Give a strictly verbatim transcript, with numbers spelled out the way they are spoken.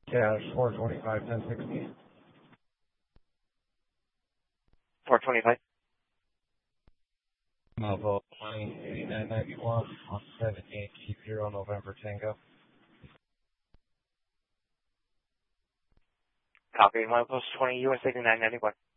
Cash four twenty-five ten sixty. four twenty-five. Malvo twenty eighty-nine ninety-one on seventeen Keep Zero November Tango. Copy. Milepost twenty U S eighty-nine ninety-one.